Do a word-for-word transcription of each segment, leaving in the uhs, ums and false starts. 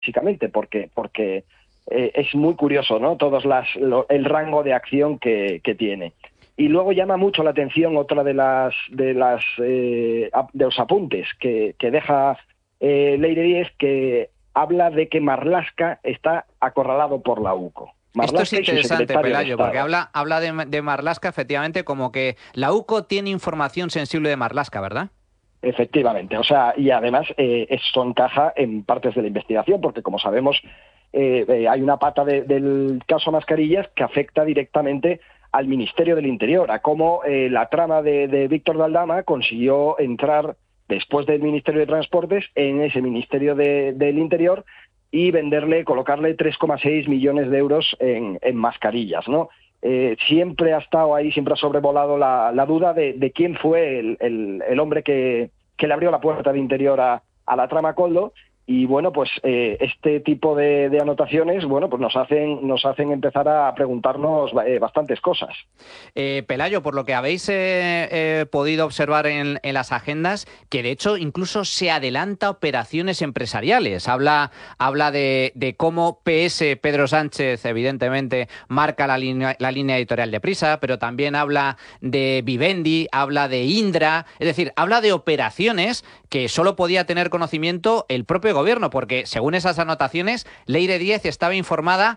básicamente, porque, porque eh, es muy curioso, ¿no? Todos las, lo, el rango de acción que, que tiene. Y luego llama mucho la atención otra de las de las eh, de los apuntes que, que deja eh, Leire Díez, que habla de que Marlaska está acorralado por la UCO. Esto es Marlaska y su interesante, secretario de Pelayo, porque Estado. habla, habla de, de Marlaska efectivamente como que la UCO tiene información sensible de Marlaska, ¿verdad? Efectivamente, o sea, y además eh, esto encaja en partes de la investigación, porque como sabemos, eh, eh, hay una pata de, del caso Mascarillas que afecta directamente al Ministerio del Interior, a cómo eh, la trama de, de Víctor de Aldama consiguió entrar después del Ministerio de Transportes en ese Ministerio de, del Interior y venderle, colocarle tres coma seis millones de euros en, en mascarillas, ¿no? Eh, siempre ha estado ahí, siempre ha sobrevolado la, la duda de, de quién fue el, el, el hombre que, que le abrió la puerta de Interior a, a la trama Koldo. Y bueno, pues eh, este tipo de, de anotaciones, bueno, pues nos hacen, nos hacen empezar a preguntarnos eh, bastantes cosas. Eh, Pelayo, por lo que habéis eh, eh, podido observar en, en las agendas, que de hecho incluso se adelanta operaciones empresariales. Habla, habla de, de cómo P S, Pedro Sánchez, evidentemente, marca la línea, la línea editorial de Prisa, pero también habla de Vivendi, habla de Indra, es decir, habla de operaciones que solo podía tener conocimiento el propio gobierno, porque según esas anotaciones, Leire Díez estaba informada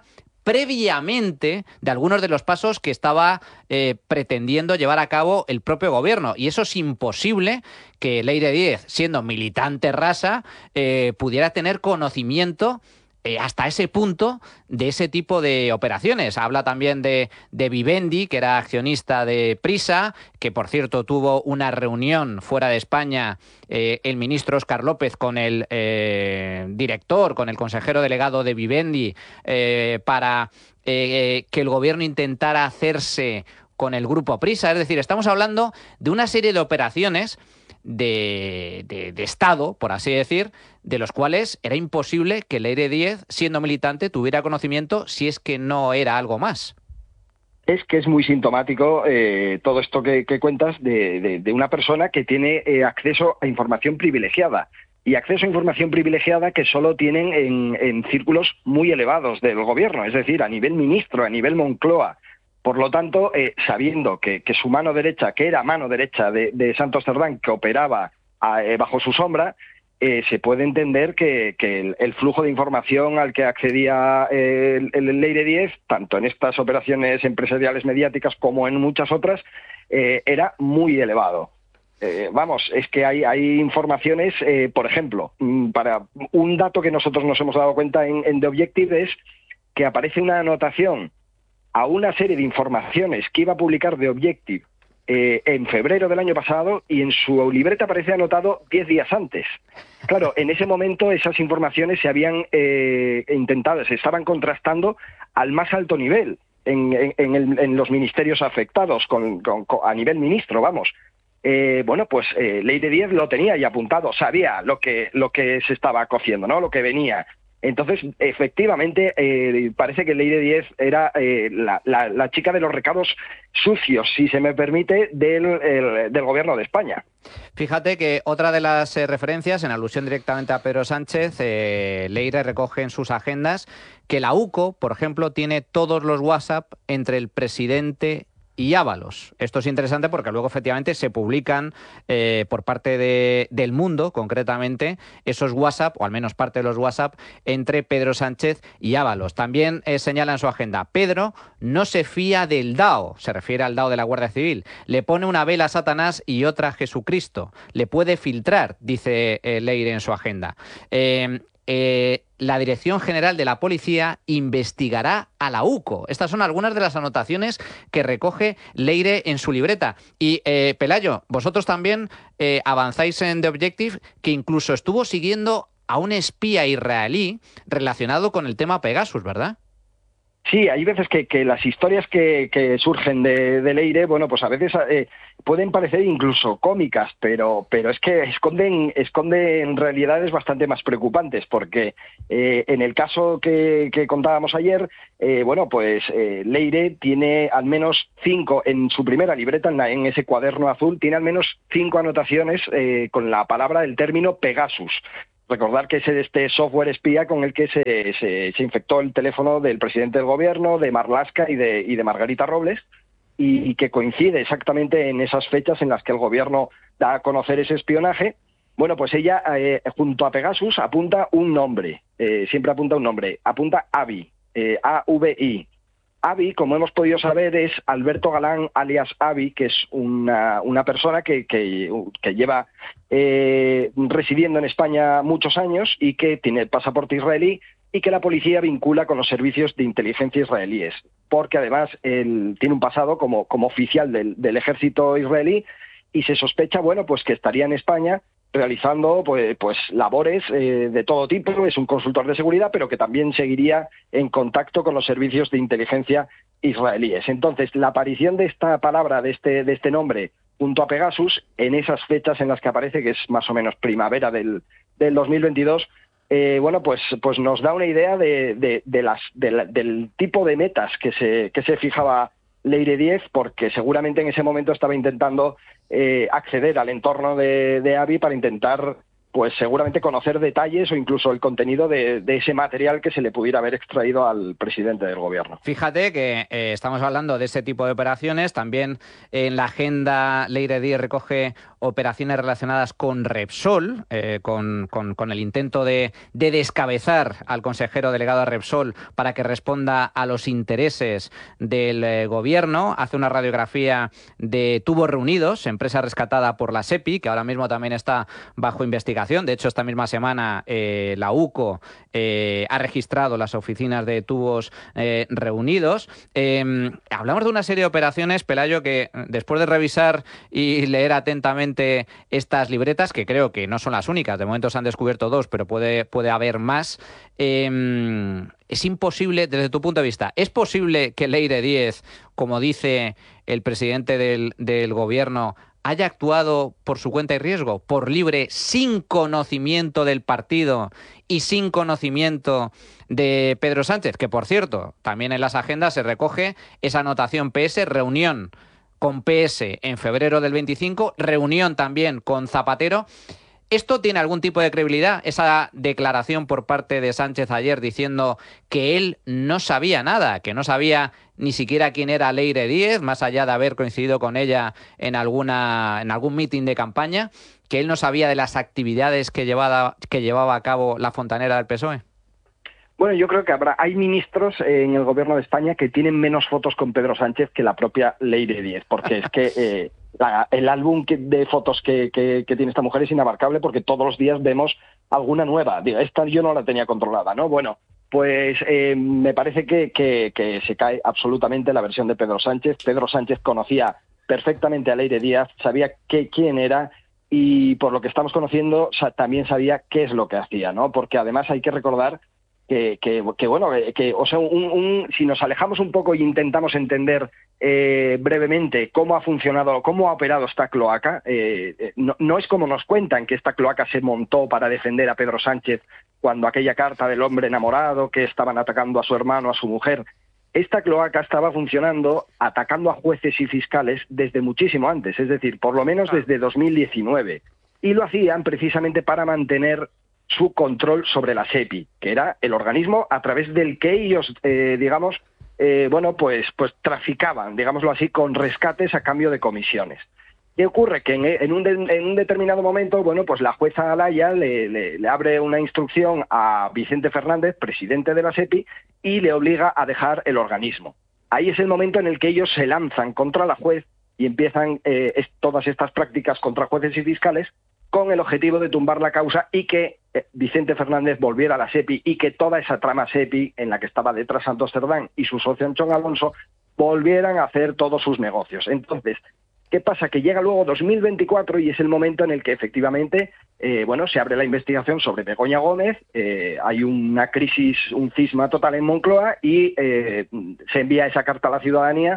previamente de algunos de los pasos que estaba eh, pretendiendo llevar a cabo el propio gobierno. Y eso es imposible que Leire Díez, siendo militante rasa, eh, pudiera tener conocimiento eh, hasta ese punto de ese tipo de operaciones. Habla también de, de Vivendi, que era accionista de Prisa, que por cierto tuvo una reunión fuera de España eh, el ministro Óscar López con el eh, director, con el consejero delegado de Vivendi, eh, para eh, que el gobierno intentara hacerse con el grupo Prisa. Es decir, estamos hablando de una serie de operaciones de, de, de Estado, por así decir, de los cuales era imposible que Leire Díez, siendo militante, tuviera conocimiento si es que no era algo más. Es que es muy sintomático eh, todo esto que, que cuentas de, de, de una persona que tiene eh, acceso a información privilegiada, y acceso a información privilegiada que solo tienen en, en círculos muy elevados del gobierno, es decir, a nivel ministro, a nivel Moncloa. Por lo tanto, eh, sabiendo que, que su mano derecha, que era mano derecha de, de Santos Cerdán, que operaba a, eh, bajo su sombra, eh, se puede entender que, que el, el flujo de información al que accedía eh, el, el Leire Díez, tanto en estas operaciones empresariales mediáticas como en muchas otras, eh, era muy elevado. Eh, vamos, es que hay, hay informaciones, eh, por ejemplo, para un dato que nosotros nos hemos dado cuenta en, en The Objective es que aparece una anotación a una serie de informaciones que iba a publicar The Objective eh, en febrero del año pasado, y en su libreta aparece anotado diez días antes. Claro, en ese momento esas informaciones se habían eh, intentado, se estaban contrastando al más alto nivel en, en, en, el, en los ministerios afectados, con, con, con, a nivel ministro, vamos. Eh, bueno, pues eh, Leire Díez lo tenía ya apuntado, sabía lo que, lo que se estaba cociendo, ¿no? Lo que venía. Entonces, efectivamente, eh, parece que Leire Díez era eh, la, la, la chica de los recados sucios, si se me permite, del, el, del gobierno de España. Fíjate que otra de las eh, referencias, en alusión directamente a Pedro Sánchez, eh, Leire recoge en sus agendas que la UCO, por ejemplo, tiene todos los WhatsApp entre el presidente y Ábalos. Esto es interesante porque luego efectivamente se publican eh, por parte de, del Mundo, concretamente, esos WhatsApp, o al menos parte de los WhatsApp, entre Pedro Sánchez y Ábalos. También eh, señala en su agenda, Pedro no se fía del D A O, se refiere al D A O de la Guardia Civil, le pone una vela a Satanás y otra a Jesucristo, le puede filtrar, dice eh, Leire en su agenda. Eh, Eh, la Dirección General de la Policía investigará a la UCO. Estas son algunas de las anotaciones que recoge Leire en su libreta. Y, eh, Pelayo, vosotros también eh, avanzáis en The Objective, que incluso estuvo siguiendo a un espía israelí relacionado con el tema Pegasus, ¿verdad? Sí, hay veces que, que las historias que, que surgen de, de Leire, bueno, pues a veces eh, pueden parecer incluso cómicas, pero, pero es que esconden, esconden realidades bastante más preocupantes, porque eh, en el caso que, que contábamos ayer, eh, bueno, pues eh, Leire tiene al menos cinco, en su primera libreta, en, la, en ese cuaderno azul, tiene al menos cinco anotaciones eh, con la palabra, el término Pegasus. Recordar que es este software espía con el que se, se, se infectó el teléfono del presidente del gobierno, de Marlaska y de, y de Margarita Robles, y, y que coincide exactamente en esas fechas en las que el gobierno da a conocer ese espionaje. Bueno, pues ella, eh, junto a Pegasus, apunta un nombre, eh, siempre apunta un nombre, apunta Avi, eh, A V I. Avi, como hemos podido saber, es Alberto Galán, alias Avi, que es una, una persona que, que, que lleva eh, residiendo en España muchos años y que tiene el pasaporte israelí y que la policía vincula con los servicios de inteligencia israelíes, porque además él tiene un pasado como, como oficial del, del ejército israelí y se sospecha, bueno, pues que estaría en España realizando pues, pues labores eh, de todo tipo. Es un consultor de seguridad, pero que también seguiría en contacto con los servicios de inteligencia israelíes. Entonces, la aparición de esta palabra, de este, de este nombre, junto a Pegasus, en esas fechas en las que aparece, que es más o menos primavera del, del dos mil veintidós, eh, bueno, pues, pues nos da una idea de, de, de las, de la, del tipo de metas que se, que se fijaba Leire Diez, porque seguramente en ese momento estaba intentando eh, acceder al entorno de, de Avi para intentar, pues seguramente conocer detalles o incluso el contenido de, de ese material que se le pudiera haber extraído al presidente del gobierno. Fíjate que eh, estamos hablando de ese tipo de operaciones. También en la agenda Leire Diez recoge operaciones relacionadas con Repsol, eh, con, con, con el intento de, de descabezar al consejero delegado de Repsol para que responda a los intereses del eh, gobierno. Hace una radiografía de Tubos Reunidos, empresa rescatada por la SEPI, que ahora mismo también está bajo investigación. De hecho, esta misma semana eh, la U C O eh, ha registrado las oficinas de Tubos eh, Reunidos. Eh, hablamos de una serie de operaciones, Pelayo, que después de revisar y leer atentamente estas libretas, que creo que no son las únicas, de momento se han descubierto dos, pero puede, puede haber más, eh, es imposible, desde tu punto de vista, ¿es posible que Leire Diez, como dice el presidente del, del gobierno, haya actuado por su cuenta y riesgo, por libre, sin conocimiento del partido y sin conocimiento de Pedro Sánchez? Que, por cierto, también en las agendas se recoge esa anotación P S, reunión con P S en febrero del veinticinco, reunión también con Zapatero. ¿Esto tiene algún tipo de credibilidad? Esa declaración por parte de Sánchez ayer diciendo que él no sabía nada, que no sabía ni siquiera quién era Leire Diez, más allá de haber coincidido con ella en alguna en algún mitin de campaña, que él no sabía de las actividades que llevaba, que llevaba a cabo la fontanera del P S O E. Bueno, yo creo que habrá, hay ministros en el gobierno de España que tienen menos fotos con Pedro Sánchez que la propia Leire Diez, porque es que eh, la, el álbum que, de fotos que, que, que tiene esta mujer es inabarcable, porque todos los días vemos alguna nueva. Digo, esta yo no la tenía controlada, ¿no? Bueno, pues eh, me parece que, que, que se cae absolutamente la versión de Pedro Sánchez. Pedro Sánchez conocía perfectamente a Leire Diez, sabía que, quién era, y por lo que estamos conociendo también sabía qué es lo que hacía, ¿no? Porque además hay que recordar Que, que, que bueno, que o sea, un, un, si nos alejamos un poco e intentamos entender eh, brevemente cómo ha funcionado, cómo ha operado esta cloaca, eh, no, no es como nos cuentan que esta cloaca se montó para defender a Pedro Sánchez cuando aquella carta del hombre enamorado, que estaban atacando a su hermano, a su mujer. Esta cloaca estaba funcionando atacando a jueces y fiscales desde muchísimo antes, es decir, por lo menos desde dos mil diecinueve. Y lo hacían precisamente para mantener su control sobre la SEPI, que era el organismo a través del que ellos, eh, digamos, eh, bueno, pues, pues traficaban, digámoslo así, con rescates a cambio de comisiones. ¿Qué ocurre? Que en, en, un, de, en un determinado momento, bueno, pues la jueza Alaya le, le, le abre una instrucción a Vicente Fernández, presidente de la SEPI, y le obliga a dejar el organismo. Ahí es el momento en el que ellos se lanzan contra la juez y empiezan eh, es, todas estas prácticas contra jueces y fiscales, con el objetivo de tumbar la causa y que eh, Vicente Fernández volviera a la SEPI y que toda esa trama SEPI en la que estaba detrás Santos Cerdán y su socio Anchón Alonso volvieran a hacer todos sus negocios. Entonces, ¿qué pasa? Que llega luego dos mil veinticuatro y es el momento en el que efectivamente eh, bueno, se abre la investigación sobre Begoña Gómez, eh, hay una crisis, un cisma total en Moncloa y eh, se envía esa carta a la ciudadanía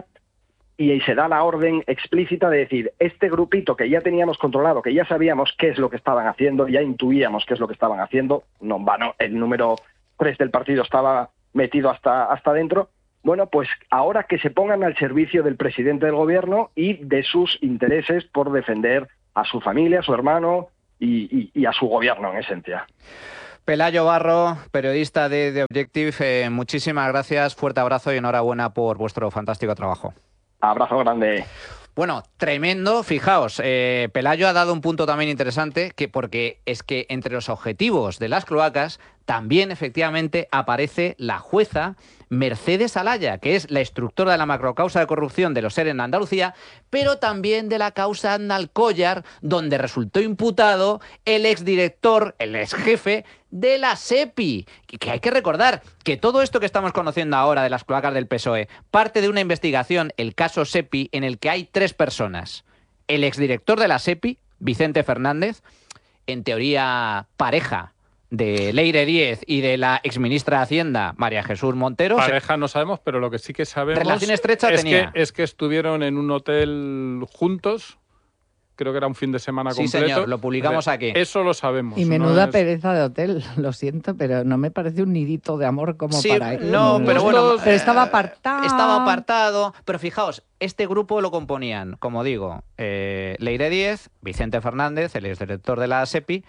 y se da la orden explícita de decir, este grupito que ya teníamos controlado, que ya sabíamos qué es lo que estaban haciendo, ya intuíamos qué es lo que estaban haciendo, no en vano, el número tres del partido estaba metido hasta, hasta dentro, bueno, pues ahora que se pongan al servicio del presidente del gobierno y de sus intereses por defender a su familia, a su hermano, y, y, y a su gobierno, en esencia. Pelayo Barro, periodista de The Objective, eh, muchísimas gracias, fuerte abrazo y enhorabuena por vuestro fantástico trabajo. Abrazo grande. Bueno, tremendo. Fijaos, eh, Pelayo ha dado un punto también interesante, que porque es que entre los objetivos de las cloacas también efectivamente aparece la jueza Mercedes Alaya, que es la instructora de la macrocausa de corrupción de los ERE en Andalucía, pero también de la causa Andalcollar, donde resultó imputado el exdirector, el exjefe de la SEPI. Que hay que recordar que todo esto que estamos conociendo ahora de las cloacas del P S O E parte de una investigación, el caso SEPI, en el que hay tres personas. El exdirector de la SEPI, Vicente Fernández, en teoría pareja de Leire Díez y de la exministra de Hacienda, María Jesús Montero. Pareja no sabemos, pero lo que sí que sabemos relación estrecha es, tenía. Que, es que estuvieron en un hotel juntos. Creo que era un fin de semana sí, completo. Sí, señor, lo publicamos aquí. Eso lo sabemos. Y menuda no es... pereza de hotel, lo siento, pero no me parece un nidito de amor como sí, para... No, pero bueno... Pero estaba apartado. Estaba apartado, pero fijaos, este grupo lo componían, como digo, eh, Leire Díez, Vicente Fernández, el exdirector de la SEPI,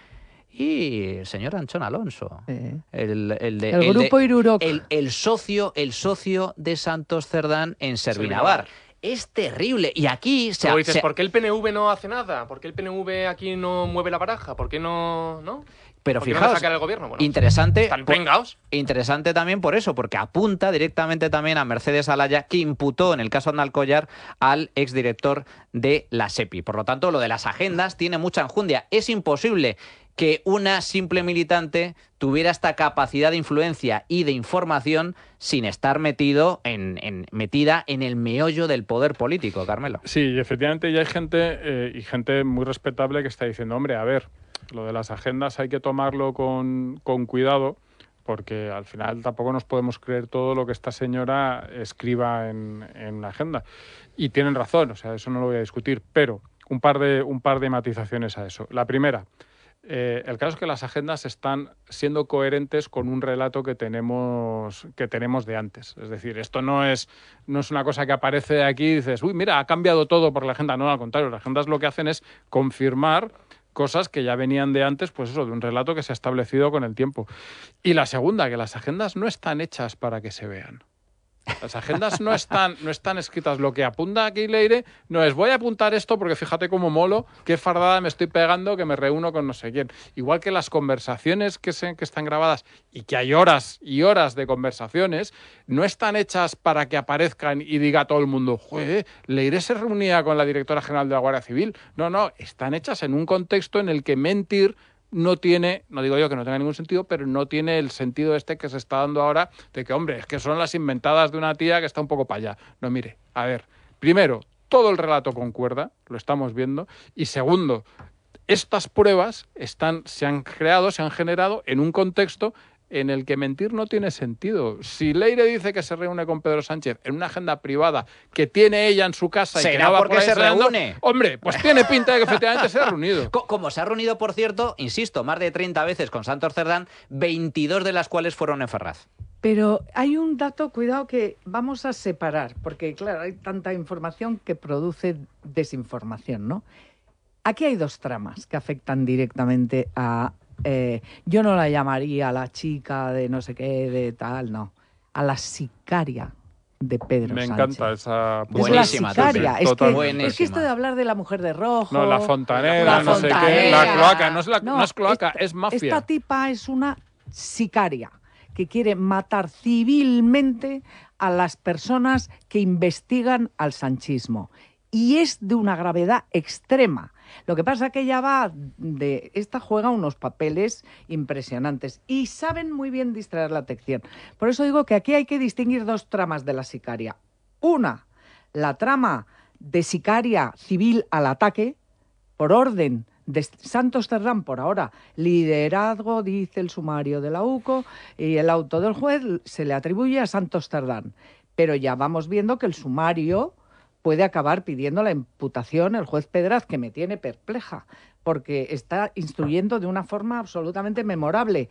y el señor Anchón Alonso, sí. el, el, de, el, el grupo de, Iruroc. El, el, socio, el socio de Santos Cerdán en Servinavar. Es terrible. Y aquí se... Pero dices, se... ¿por qué el P N V no hace nada? ¿Por qué el P N V aquí no mueve la baraja? ¿Por qué no...? ¿no? Pero ¿Por qué fijaos, no sacar el gobierno? Bueno, interesante, están pringaos. Interesante también por eso, porque apunta directamente también a Mercedes Alaya, que imputó en el caso Andalcollar al exdirector de la SEPI. Por lo tanto, lo de las agendas tiene mucha enjundia. Es imposible que una simple militante tuviera esta capacidad de influencia y de información sin estar metido en, en, metida en el meollo del poder político, Carmelo. Sí, y efectivamente ya hay gente, eh, y gente muy respetable que está diciendo, hombre, a ver, lo de las agendas hay que tomarlo con, con cuidado, porque al final tampoco nos podemos creer todo lo que esta señora escriba en, en la agenda. Y tienen razón, o sea, eso no lo voy a discutir, pero un par de, un par de matizaciones a eso. La primera... Eh, el caso es que las agendas están siendo coherentes con un relato que tenemos, que tenemos de antes. Es decir, esto no es, no es una cosa que aparece de aquí y dices, uy, mira, ha cambiado todo por la agenda. No, al contrario, las agendas lo que hacen es confirmar cosas que ya venían de antes, pues eso, de un relato que se ha establecido con el tiempo. Y la segunda, que las agendas no están hechas para que se vean. Las agendas no están, no están escritas. Lo que apunta aquí Leire no es voy a apuntar esto porque fíjate cómo molo, qué fardada me estoy pegando, que me reúno con no sé quién. Igual que las conversaciones que, se, que están grabadas y que hay horas y horas de conversaciones, no están hechas para que aparezcan y diga todo el mundo, joder, Leire se reunía con la directora general de la Guardia Civil. No, no, están hechas en un contexto en el que mentir no tiene, no digo yo que no tenga ningún sentido, pero no tiene el sentido este que se está dando ahora de que, hombre, es que son las inventadas de una tía que está un poco para allá. No, mire, a ver, primero, todo el relato concuerda, lo estamos viendo, y segundo, estas pruebas están, se han creado, se han generado en un contexto en el que mentir no tiene sentido. Si Leire dice que se reúne con Pedro Sánchez en una agenda privada que tiene ella en su casa y que no va porque por ahí se cenando, reúne. Hombre, pues tiene pinta de que efectivamente se ha reunido. Como se ha reunido, por cierto, insisto, más de treinta veces con Santos Cerdán, veintidós de las cuales fueron en Ferraz. Pero hay un dato, cuidado, que vamos a separar, porque claro, hay tanta información que produce desinformación, ¿no? Aquí hay dos tramas que afectan directamente a... Eh, yo no la llamaría a la chica de no sé qué, de tal, no. A la sicaria de Pedro Me Sánchez. encanta esa... Buenísima, es la sicaria. Es que, Buenísima. es que esto de hablar de la mujer de rojo... No, la fontanera, la no sé qué, fontanera. la cloaca, no es, la, No, no es cloaca, esta, es mafia. Esta tipa es una sicaria que quiere matar civilmente a las personas que investigan al sanchismo. Y es de una gravedad extrema. Lo que pasa es que ella va de... Esta juega unos papeles impresionantes y saben muy bien distraer la atención. Por eso digo que aquí hay que distinguir dos tramas de la sicaria. Una, la trama de sicaria civil al ataque, por orden de Santos Cerdán, por ahora, liderazgo, dice el sumario de la U C O, y el auto del juez se le atribuye a Santos Cerdán. Pero ya vamos viendo que el sumario puede acabar pidiendo la imputación el juez Pedraz, que me tiene perpleja, porque está instruyendo de una forma absolutamente memorable.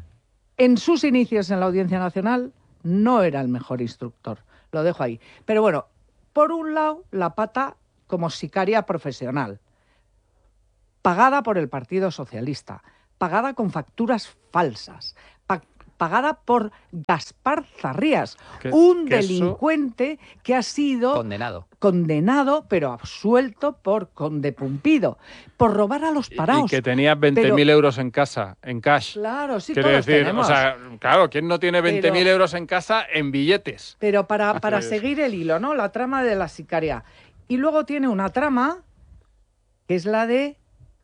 En sus inicios en la Audiencia Nacional no era el mejor instructor, lo dejo ahí. Pero bueno, por un lado, la pata como sicaria profesional. pagada por el Partido Socialista, pagada con facturas falsas, pa pagada por Gaspar Zarrías, que, un que delincuente eso... que ha sido condenado. condenado, pero absuelto por conde Pumpido, por robar a los paraos. Y que tenía veinte mil pero... euros en casa, en cash. Claro, sí, Quiero todos decir, tenemos. o sea, claro, ¿quién no tiene veinte mil Pero... euros en casa en billetes? Pero para, para seguir el hilo, ¿no? La trama de la sicaria. Y luego tiene una trama que es la de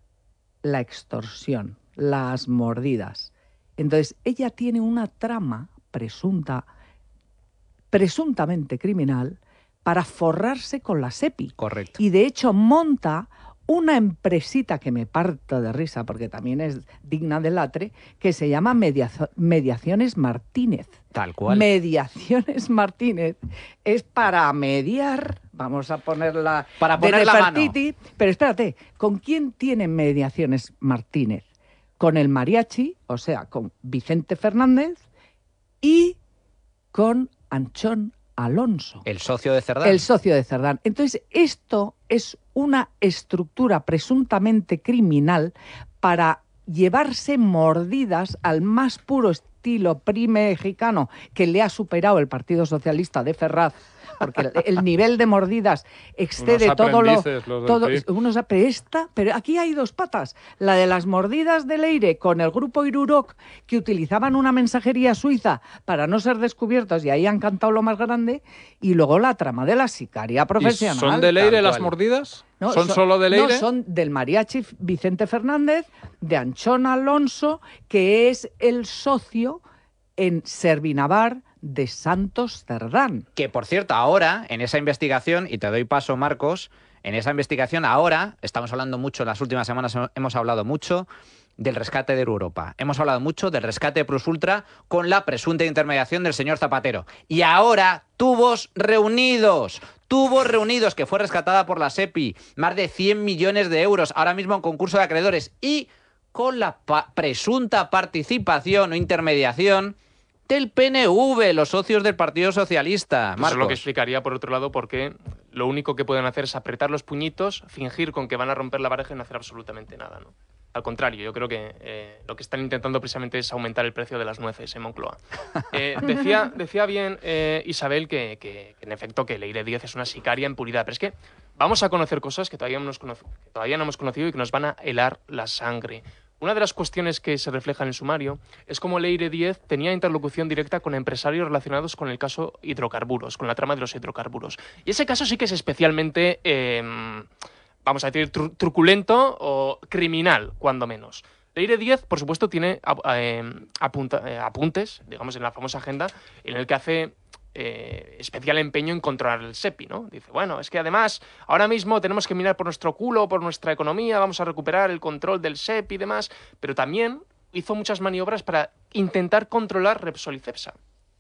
la extorsión, las mordidas. Entonces, ella tiene una trama presunta, presuntamente criminal para forrarse con la SEPI. Correcto. Y de hecho monta una empresita que me parto de risa, porque también es digna de latre, que se llama Mediazo- Mediaciones Martínez. Tal cual. Mediaciones Martínez es para mediar, vamos a ponerla Para de poner la mano. Nefertiti, pero espérate, ¿con quién tiene Mediaciones Martínez? Con el mariachi, o sea, con Vicente Fernández y con Anchón Alonso. El socio de Cerdán. El socio de Cerdán. Entonces, esto es una estructura presuntamente criminal para llevarse mordidas al más puro estilo primexicano que le ha superado el Partido Socialista de Ferraz, porque el, el nivel de mordidas excede Unos todo lo... aprendices, los del Todo, P I. unos esta, pero aquí hay dos patas. La de las mordidas de Leire con el grupo Irurok, que utilizaban una mensajería suiza para no ser descubiertos, y ahí han cantado lo más grande, y luego la trama de la sicaria profesional. ¿Y son de Leire tal las cual. mordidas? No, ¿Son, solo de Leire? No, son del mariachi Vicente Fernández, de Anchón Alonso, que es el socio en Servinavar de Santos Cerdán. Que, por cierto, ahora, en esa investigación, y te doy paso, Marcos, en esa investigación ahora, estamos hablando mucho, en las últimas semanas hemos hablado mucho del rescate de Europa. Hemos hablado mucho del rescate de Plus Ultra con la presunta intermediación del señor Zapatero. Y ahora, tubos reunidos, tubos reunidos, que fue rescatada por la SEPI, más de cien millones de euros, ahora mismo en concurso de acreedores, y con la pa- presunta participación o intermediación del P N V, los socios del Partido Socialista. Eso es lo que Marcos. explicaría, por otro lado, por qué lo único que pueden hacer es apretar los puñitos, fingir con que van a romper la baraja y no hacer absolutamente nada, ¿no? Al contrario, yo creo que eh, lo que están intentando precisamente es aumentar el precio de las nueces en Moncloa. Eh, decía, decía bien eh, Isabel que, que, que, en efecto, que Leire Díez es una sicaria en puridad, pero es que vamos a conocer cosas que todavía no hemos conocido, que todavía no hemos conocido y que nos van a helar la sangre. Una de las cuestiones que se refleja en el sumario es cómo Leire Díez tenía interlocución directa con empresarios relacionados con el caso hidrocarburos, con la trama de los hidrocarburos. Y ese caso sí que es especialmente, eh, vamos a decir, tru truculento o criminal, cuando menos. Leire Díez, por supuesto, tiene eh, apunta, eh, apuntes, digamos, en la famosa agenda, en el que hace Eh, especial empeño en controlar el SEPI, ¿no? Dice, bueno, es que además ahora mismo tenemos que mirar por nuestro culo, por nuestra economía, vamos a recuperar el control del SEPI y demás, pero también hizo muchas maniobras para intentar controlar Repsol y Cepsa.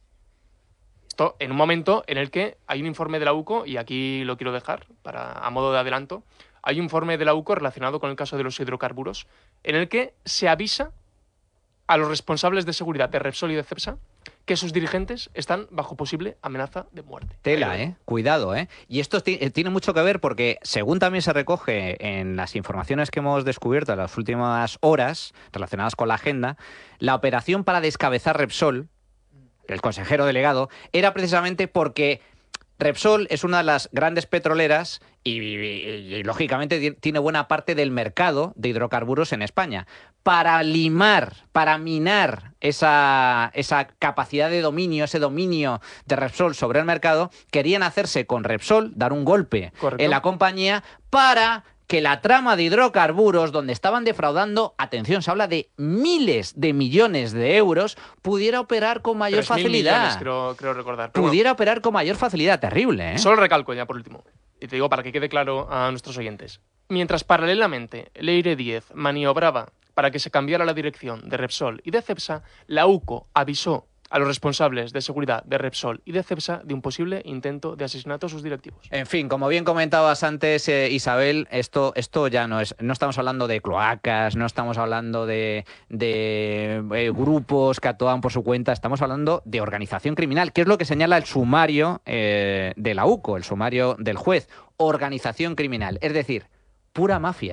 Esto en un momento en el que hay un informe de la U C O, y aquí lo quiero dejar para, a modo de adelanto, hay un informe de la U C O relacionado con el caso de los hidrocarburos, en el que se avisa a los responsables de seguridad de Repsol y de Cepsa que sus dirigentes están bajo posible amenaza de muerte. Tela, ¿eh? Cuidado, ¿eh? Y esto tiene mucho que ver porque, según también se recoge en las informaciones que hemos descubierto en las últimas horas relacionadas con la agenda, la operación para descabezar Repsol, el consejero delegado, era precisamente porque Repsol es una de las grandes petroleras y, y, y, lógicamente, tiene buena parte del mercado de hidrocarburos en España. Para limar, para minar esa, esa capacidad de dominio, ese dominio de Repsol sobre el mercado, querían hacerse con Repsol, dar un golpe Correcto. en la compañía para que la trama de hidrocarburos, donde estaban defraudando, atención, se habla de miles de millones de euros, pudiera operar con mayor tres mil facilidad. millones, creo, creo recordar. Pero Pudiera bueno, operar con mayor facilidad, terrible, ¿eh? solo recalco ya por último, y te digo para que quede claro a nuestros oyentes. Mientras paralelamente Leire Díez maniobraba para que se cambiara la dirección de Repsol y de Cepsa, la U C O avisó a los responsables de seguridad de Repsol y de Cepsa de un posible intento de asesinato a sus directivos. En fin, como bien comentabas antes, eh, Isabel, esto, esto ya no es, no estamos hablando de cloacas, no estamos hablando de, de eh, grupos que actúan por su cuenta, estamos hablando de organización criminal, que es lo que señala el sumario eh, de la U C O, el sumario del juez, organización criminal, es decir, pura mafia.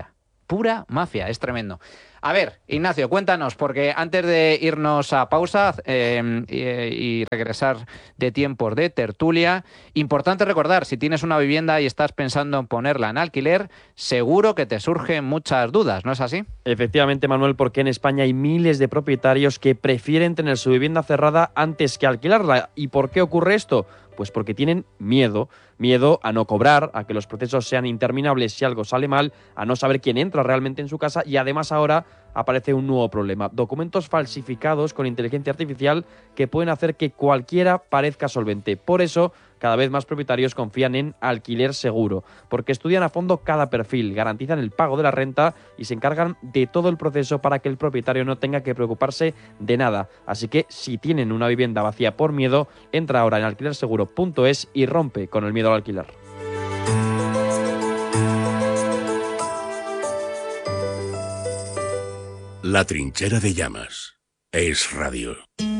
pura mafia, es tremendo. A ver, Ignacio, cuéntanos, porque antes de irnos a pausa eh, y, y regresar de tiempos de tertulia, importante recordar, si tienes una vivienda y estás pensando en ponerla en alquiler, seguro que te surgen muchas dudas, ¿no es así? Efectivamente, Manuel, porque en España hay miles de propietarios que prefieren tener su vivienda cerrada antes que alquilarla. ¿Y por qué ocurre esto? Pues porque tienen miedo, miedo a no cobrar, a que los procesos sean interminables si algo sale mal, a no saber quién entra realmente en su casa y además ahora aparece un nuevo problema. Documentos falsificados con inteligencia artificial que pueden hacer que cualquiera parezca solvente. Por eso, cada vez más propietarios confían en Alquiler Seguro, porque estudian a fondo cada perfil, garantizan el pago de la renta y se encargan de todo el proceso para que el propietario no tenga que preocuparse de nada. Así que si tienen una vivienda vacía por miedo, entra ahora en alquiler seguro punto es y rompe con el miedo al alquiler. La trinchera de llamas. Es radio.